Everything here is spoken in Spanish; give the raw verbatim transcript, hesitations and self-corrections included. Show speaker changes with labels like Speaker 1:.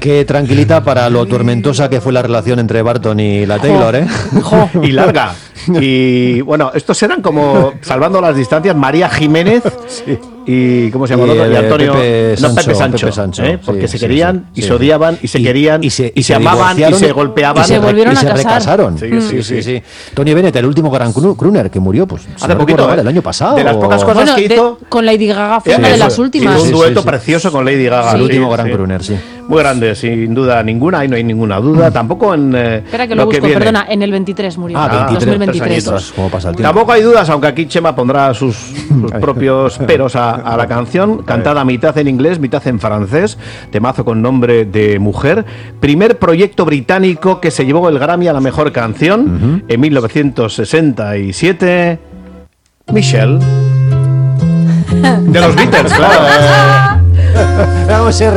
Speaker 1: Qué tranquilita para lo tormentosa que fue la relación entre Barton y la Taylor, ¿eh?
Speaker 2: Jo, y larga. Y bueno, estos eran como, salvando las distancias, María Jiménez sí. y ¿cómo se llama?
Speaker 1: Y,
Speaker 2: y, y Antonio
Speaker 1: Pepe Sancho,
Speaker 2: no, Pepe Sancho,
Speaker 1: Pepe Sancho
Speaker 2: ¿eh? Porque
Speaker 1: sí,
Speaker 2: se querían
Speaker 1: sí,
Speaker 2: y
Speaker 1: sí.
Speaker 2: se odiaban y se
Speaker 1: y,
Speaker 2: querían y se, y se, se amaban y se golpeaban
Speaker 3: y se volvieron
Speaker 1: y
Speaker 3: a
Speaker 1: se
Speaker 3: casar.
Speaker 1: recasaron.
Speaker 2: Sí,
Speaker 1: Sí,
Speaker 2: sí,
Speaker 1: sí,
Speaker 2: sí.
Speaker 1: sí. Tony Bennett, el último gran crooner que murió, pues
Speaker 2: hace
Speaker 1: no
Speaker 2: poquito,
Speaker 1: mal,
Speaker 2: ¿eh?
Speaker 1: el año pasado.
Speaker 2: De las pocas cosas
Speaker 3: bueno,
Speaker 2: que
Speaker 3: de,
Speaker 2: hizo
Speaker 3: con Lady Gaga fue
Speaker 2: sí,
Speaker 3: una de
Speaker 2: eso,
Speaker 3: las últimas.
Speaker 2: hizo un
Speaker 1: Sí,
Speaker 2: dueto
Speaker 1: sí, sí.
Speaker 2: precioso con Lady Gaga.
Speaker 1: El
Speaker 2: sí,
Speaker 1: último gran
Speaker 2: sí.
Speaker 1: crooner, sí.
Speaker 2: Muy grande, sin duda ninguna, y no hay ninguna duda. Tampoco en. Eh,
Speaker 3: Espera que lo, lo busco, que viene. Perdona, en el veintitrés murió.
Speaker 1: Ah, veintitrés,
Speaker 3: dos mil veintitrés.
Speaker 1: Ostras, ¿cómo pasa el tiempo?
Speaker 2: Tampoco hay dudas, aunque aquí Chema pondrá sus, sus propios peros a, a la canción, cantada mitad en inglés, mitad en francés, temazo con nombre de mujer. Primer proyecto británico que se llevó el Grammy a la mejor canción uh-huh. en mil novecientos sesenta y siete. Michelle. De los Beatles, claro.
Speaker 1: Vamos a